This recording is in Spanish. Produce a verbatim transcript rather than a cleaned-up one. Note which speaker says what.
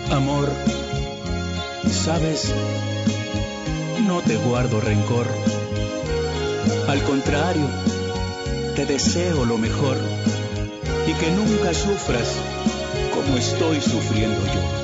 Speaker 1: Amor, sabes, no te guardo rencor. Al contrario, te deseo lo mejor y que nunca sufras como estoy sufriendo yo.